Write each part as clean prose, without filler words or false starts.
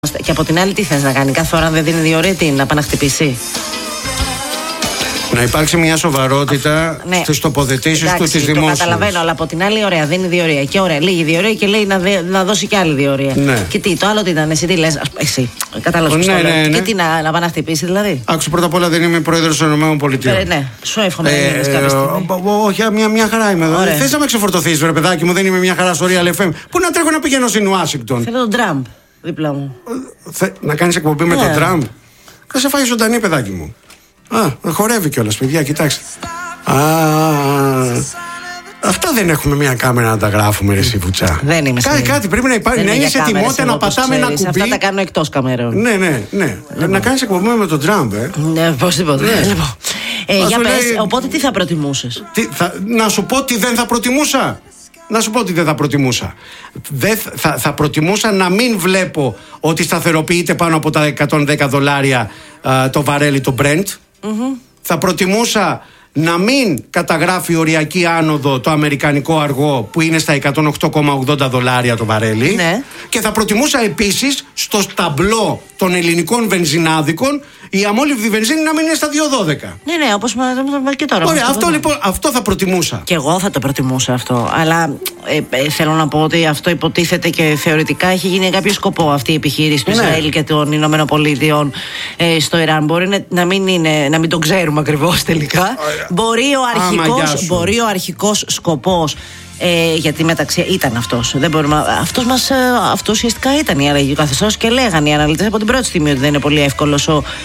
Και από την άλλη, τι θες να κάνει? Κάθε φορά δεν δίνει διορία, τι να πάει να χτυπήσει? Να υπάρξει μια σοβαρότητα στις τοποθετήσεις του της δημόσιας. Το καταλαβαίνω, αλλά από την άλλη, ωραία, δίνει διορία. Και ωραία, λίγη διορία και λέει να δώσει και άλλη διορία. Ναι. Και τι, το άλλο τι ήταν, εσύ τι λες? Εσύ. Κατάλαβες πώς το λέω. Και τι να πάει να χτυπήσει, δηλαδή? Άκουσε, πρώτα απ' όλα δεν είμαι πρόεδρος των ΗΠΑ. Ναι, σου εύχομαι να γίνεις κάποια στιγμή. Όχι, μια χαρά είμαι εδώ. Θες να με ξεφορτωθείς, βρε παιδάκι μου, δεν είμαι μια χαρά στο Real FM. Πού να τρέχω να πηγαίνω στην Ουάσιγκτον? Θέλω τον Τραμπ δίπλα μου. Να κάνεις εκπομπή με τον Τραμπ? Θα σε φάει ζωντανή, παιδάκι μου. Χορεύει κιόλας, παιδιά, κοιτάξτε. Αυτά δεν έχουμε μια κάμερα να τα γράφουμε, ρε εσύ Βουτσά. Δεν είμαι κάτι πρέπει να υπάρχει. Να είσαι ετοιμότητα να πατάμε ένα κουμπί. Αυτά τα κάνω εκτός καμερών. Ναι. Να κάνεις εκπομπή με τον Τραμπ, Ναι, πώς τίποτα. Για πες, οπότε τι θα προτιμούσες? Να σου πω τι δεν θα προτιμούσα. Θα προτιμούσα να μην βλέπω ότι σταθεροποιείται πάνω από τα $110 το βαρέλι το Brent. Θα προτιμούσα να μην καταγράφει οριακή άνοδο το αμερικανικό αργό που είναι στα $108,80 το βαρέλι. Ναι. Και θα προτιμούσα επίσης στο ταμπλό των ελληνικών βενζινάδικων η αμόλυβδη βενζίνη να μην είναι στα $2,12. Ναι, όπως και τώρα. Ωραία, αυτό θα προτιμούσα. Και εγώ θα το προτιμούσα αυτό. Αλλά θέλω να πω ότι αυτό υποτίθεται και θεωρητικά έχει γίνει κάποιο σκοπό αυτή η επιχείρηση του Ισραήλ και των Ηνωμένων Πολιτειών στο Ιράν. Μπορεί να μην τον ξέρουμε ακριβώς τελικά. Μπορεί ο αρχικός σκοπός. Γιατί μεταξύ ήταν αυτός. Αυτό ουσιαστικά ήταν η αλλαγή του καθεστώς και λέγανε οι αναλυτές από την πρώτη στιγμή ότι δεν είναι πολύ εύκολος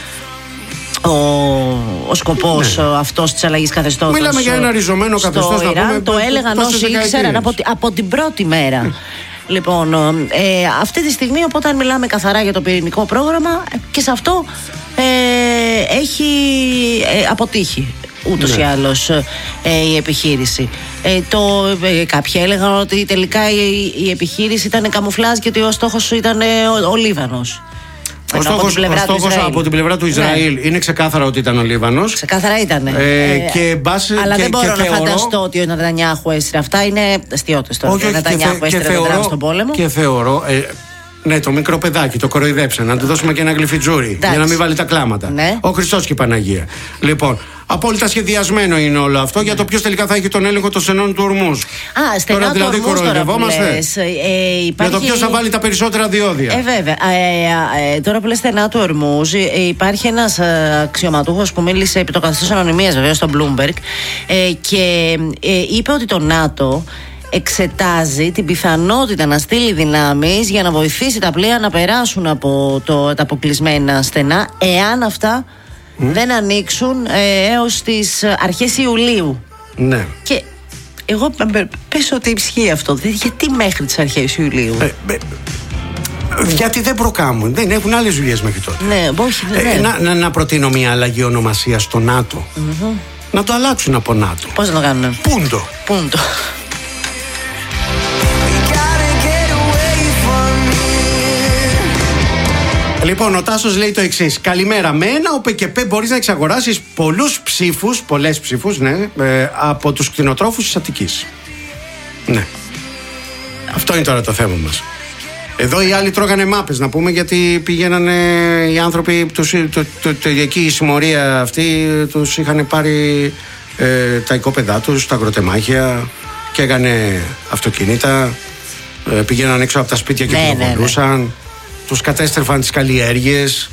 ο σκοπός αυτός της αλλαγής καθεστώτος. Μιλάμε για ένα ριζωμένο καθεστώς. Στο Ιράν το έλεγαν όσοι ήξεραν από την πρώτη μέρα. Λοιπόν, αυτή τη στιγμή, οπότε αν μιλάμε καθαρά για το πυρηνικό πρόγραμμα, και σε αυτό έχει αποτύχει ούτως ή άλλως η επιχείρηση. Κάποιοι έλεγαν ότι τελικά η επιχείρηση ήταν καμουφλάζ και ότι ο στόχος ήταν ο Λίβανος. Ο στόχος από την πλευρά του Ισραήλ είναι ξεκάθαρα ότι ήταν ο Λίβανος. Ξεκάθαρα ήταν. Αλλά δεν μπορώ να φανταστώ ότι ο Νετανιάχου έσυρε. Αυτά είναι αστιώτες τώρα. Ο Νετανιάχου έσυρε τον Τραμπ στον πόλεμο. Και θεωρώ. Ναι, το μικρό παιδάκι, το κοροϊδέψαν. Να του δώσουμε και ένα γλυφιτζούρι. Για να μην βάλει τα κλάματα. Ναι. Ο Χριστός και η Παναγία. Λοιπόν, απόλυτα σχεδιασμένο είναι όλο αυτό για το ποιος τελικά θα έχει τον έλεγχο των στενών του Ορμούς. Στενά του Ορμούς τώρα που λες. Για το ποιος θα βάλει τα περισσότερα διόδια. Βέβαια. Τώρα που λες στενά του Ορμούς, υπάρχει ένας αξιωματούχος που μίλησε επί το καθεστώς ανωνυμίας, βέβαια, στο Bloomberg, και είπε ότι το ΝΑΤΟ εξετάζει την πιθανότητα να στείλει δυνάμεις για να βοηθήσει τα πλοία να περάσουν από τα αποκλεισμένα στενά, εάν αυτά δεν ανοίξουν έως τις αρχές Ιουλίου. Ναι. Και εγώ πες ότι ισχύει αυτό. Γιατί μέχρι τις αρχές Ιουλίου? Γιατί δεν προκάμουν. Δεν έχουν άλλες δουλειές μέχρι τότε. Ναι, όχι. Να προτείνω μια αλλαγή ονομασία στο ΝΑΤΟ. Να το αλλάξουν από ΝΑΤΟ. Πώς να το κάνουν? Πούντο. Λοιπόν, ο Τάσος λέει το εξής. Καλημέρα. Με ένα ΟΠΚΠ μπορείς να εξαγοράσεις πολλές ψήφους, ναι, από τους κτηνοτρόφους της Αττικής. Ναι. Αυτό είναι τώρα το θέμα μας. Εδώ οι άλλοι τρώγανε μάπες, να πούμε, γιατί πηγαίνανε οι άνθρωποι, εκεί η συμμορία αυτή, τους είχαν πάρει τα οικόπεδά τους, τα αγροτεμάχια, και έγανε αυτοκίνητα, πηγαίναν έξω από τα σπίτια και πυροβολούσαν. Τους κατέστρεφαν τις καλλιέργειες.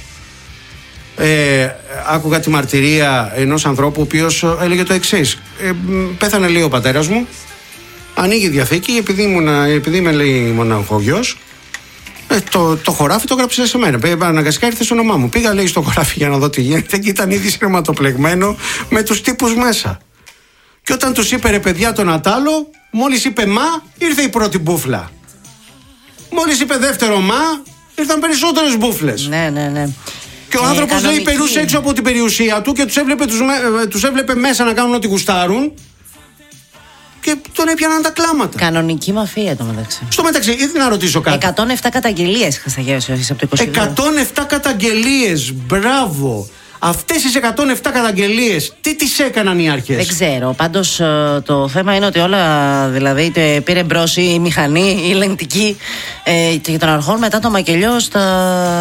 Άκουγα τη μαρτυρία ενός ανθρώπου ο οποίος έλεγε το εξής. Πέθανε, λέει, ο πατέρας μου. Ανοίγει διαθήκη, επειδή είμαι, λέει, μοναχογιός, το χωράφι το έγραψε σε μένα. Αναγκαστικά ήρθε στο όνομά μου. Πήγα, λέει, στο χωράφι για να δω τι γίνεται, και ήταν ήδη σειρματοπλεγμένο με τους τύπους μέσα. Και όταν τους είπε, ρε παιδιά, τον Ατάλο, μόλις είπε μα, ήρθε η πρώτη μπούφλα. Μόλις είπε δεύτερο μα, ήρθαν περισσότερες μπούφλες. Ναι. Και ο άνθρωπος, λέει, περούσε έξω από την περιουσία του και τους έβλεπε μέσα να κάνουν ό,τι γουστάρουν, και τον έπιαναν τα κλάματα. Κανονική μαφία το μεταξύ. Στο μεταξύ, ήθελα να ρωτήσω κάτι. 107 καταγγελίες είχα στα χέρια σου από το 22. 107 καταγγελίες, μπράβο. Αυτές τις 107 καταγγελίες, τι τις έκαναν οι αρχές? Δεν ξέρω. Πάντως το θέμα είναι ότι όλα, δηλαδή, πήρε μπρος η μηχανή, η ελεγκτική και των αρχών μετά το μακελιό στα